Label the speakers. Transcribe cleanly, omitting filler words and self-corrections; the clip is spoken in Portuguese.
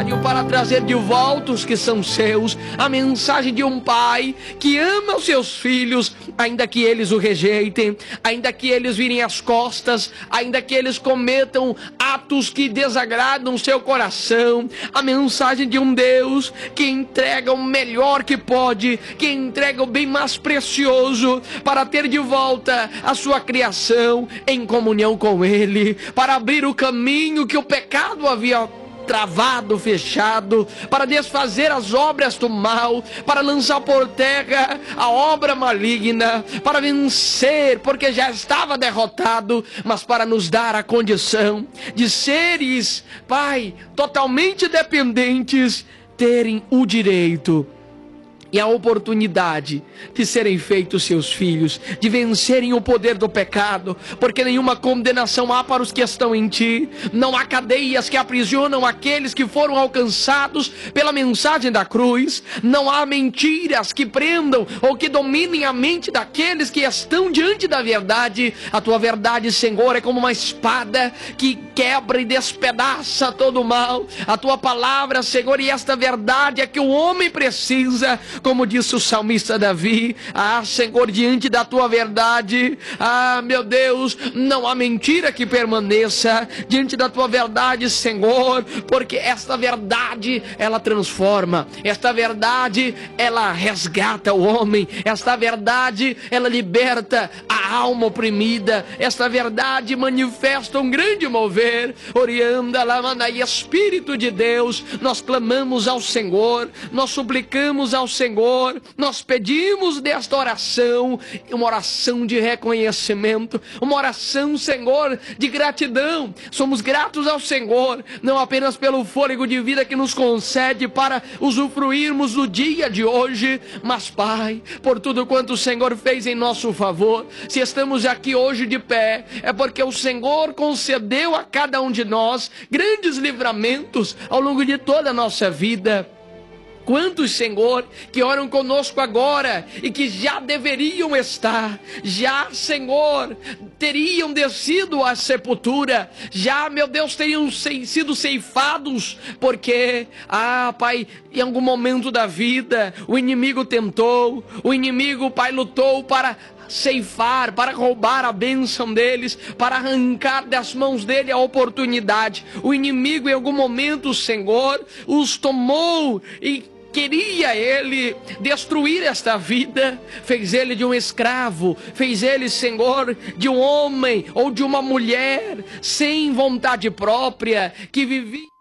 Speaker 1: necessário para trazer de volta os que são seus. A mensagem de um pai que ama os seus filhos, ainda que eles o rejeitem, ainda que eles virem as costas, ainda que eles cometam atos que desagradam o seu coração. A mensagem de um Deus que entrega o melhor que pode, que entrega o bem mais precioso para ter de volta a sua criação em comunhão com Ele, para abrir o caminho que o pecado havia travado, fechado, para desfazer as obras do mal, para lançar por terra a obra maligna, para vencer, porque já estava derrotado, mas para nos dar a condição de seres, Pai, totalmente dependentes, terem o direito e a oportunidade de serem feitos seus filhos, de vencerem o poder do pecado, porque nenhuma condenação há para os que estão em ti, não há cadeias que aprisionam aqueles que foram alcançados pela mensagem da cruz, não há mentiras que prendam ou que dominem a mente daqueles que estão diante da verdade. A tua verdade, Senhor, é como uma espada que quebra e despedaça todo o mal. A tua palavra, Senhor, e esta verdade é que o homem precisa. Como disse o salmista Davi: ah, Senhor, diante da tua verdade, ah, meu Deus, não há mentira que permaneça diante da tua verdade, Senhor, porque esta verdade, ela transforma, esta verdade, ela resgata o homem, esta verdade, ela liberta a alma oprimida, esta verdade manifesta um grande mover. Orianda, lamana, e Espírito de Deus, nós clamamos ao Senhor, nós suplicamos ao Senhor, nós pedimos desta oração, uma oração de reconhecimento, uma oração, Senhor, de gratidão. Somos gratos ao Senhor, não apenas pelo fôlego de vida que nos concede para usufruirmos do dia de hoje, mas, Pai, por tudo quanto o Senhor fez em nosso favor. Se estamos aqui hoje de pé, é porque o Senhor concedeu a cada um de nós grandes livramentos ao longo de toda a nossa vida. Quantos, Senhor, que oram conosco agora e que já deveriam estar, já, Senhor, teriam descido à sepultura, já, meu Deus, teriam sido ceifados, porque, Pai, em algum momento da vida, o inimigo tentou, o inimigo, Pai, lutou para ceifar, para roubar a bênção deles, para arrancar das mãos dele a oportunidade. O inimigo, em algum momento, Senhor, os tomou e queria ele destruir esta vida, fez ele de um escravo, fez ele, Senhor, de um homem ou de uma mulher sem vontade própria, que vivia